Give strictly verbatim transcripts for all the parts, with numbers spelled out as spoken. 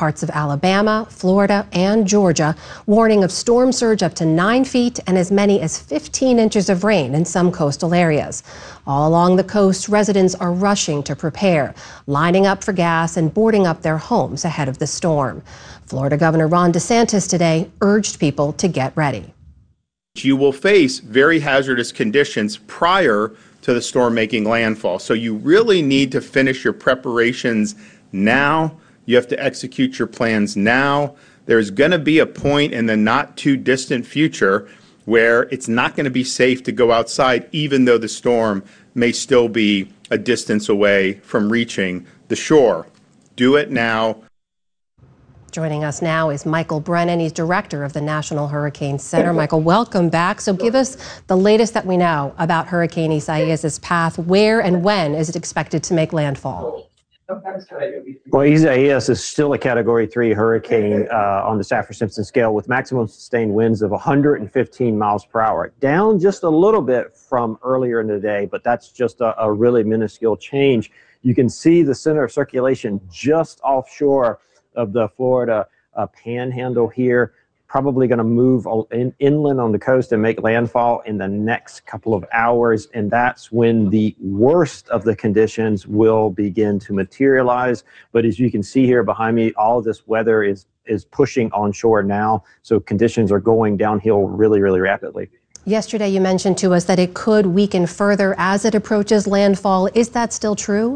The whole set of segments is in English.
parts of Alabama, Florida, and Georgia. Warning of storm surge up to nine feet and as many as fifteen inches of rain in some coastal areas. All along the coast, residents are rushing to prepare, lining up for gas and boarding up their homes ahead of the storm. Florida Governor Ron DeSantis today urged people to get ready. You will face very hazardous conditions prior to the storm making landfall. So you really need to finish your preparations now. You have to execute your plans now. There's going to be a point in the not too distant future where it's not going to be safe to go outside, even though the storm may still be a distance away from reaching the shore. Do it now. Joining us now is Michael Brennan. He's director of the National Hurricane Center. Michael, welcome back. So give us the latest that we know about Hurricane Isaias's path. Where and when is it expected to make landfall? Well, Isaias is still a Category three hurricane uh, on the Saffir-Simpson scale with maximum sustained winds of one hundred fifteen miles per hour. Down just a little bit from earlier in the day, but that's just a, a really minuscule change. You can see the center of circulation just offshore of the Florida uh, panhandle here, probably going to move in, inland on the coast and make landfall in the next couple of hours. And that's when the worst of the conditions will begin to materialize. But as you can see here behind me, all of this weather is, is pushing onshore now. So conditions are going downhill really, really rapidly. Yesterday, you mentioned to us that it could weaken further as it approaches landfall. Is that still true?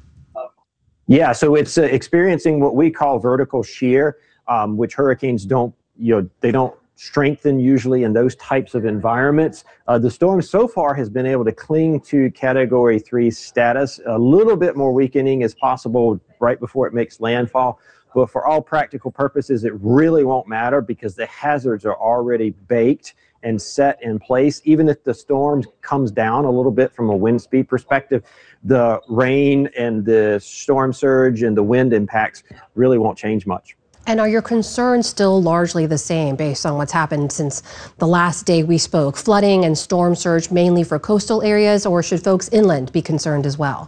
Yeah, so it's uh, experiencing what we call vertical shear, um, which hurricanes don't, you know, they don't strengthen usually in those types of environments. Uh, the storm so far has been able to cling to Category three status. A little bit more weakening is possible right before it makes landfall. But for all practical purposes, it really won't matter because the hazards are already baked and set in place. Even if the storm comes down a little bit from a wind speed perspective, the rain and the storm surge and the wind impacts really won't change much. And are your concerns still largely the same based on what's happened since the last day we spoke? Flooding and storm surge mainly for coastal areas, or should folks inland be concerned as well?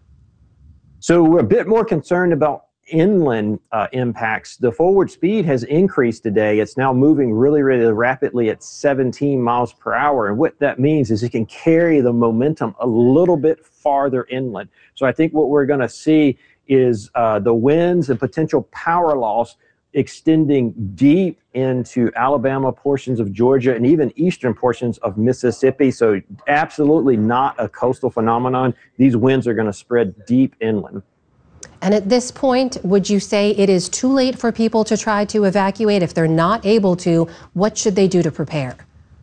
So we're a bit more concerned about inland uh, impacts. The forward speed has increased today. It's now moving really, really rapidly at seventeen miles per hour. And what that means is it can carry the momentum a little bit farther inland. So I think what we're going to see is uh, the winds and potential power loss extending deep into Alabama, portions of Georgia, and even eastern portions of Mississippi. So absolutely not a coastal phenomenon. These winds are going to spread deep inland. And at this point, would you say it is too late for people to try to evacuate? If they're not able to, what should they do to prepare?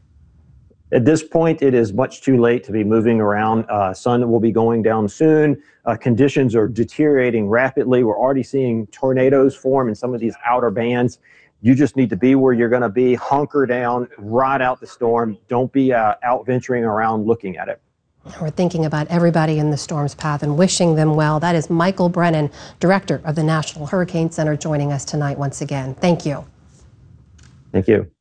At this point, it is much too late to be moving around. Uh, sun will be going down soon. Uh, conditions are deteriorating rapidly. We're already seeing tornadoes form in some of these outer bands. You just need to be where you're going to be, hunker down, ride out the storm. Don't be uh, out venturing around looking at it. We're thinking about everybody in the storm's path and wishing them well. That is Michael Brennan, director of the National Hurricane Center, joining us tonight once again. Thank you. Thank you.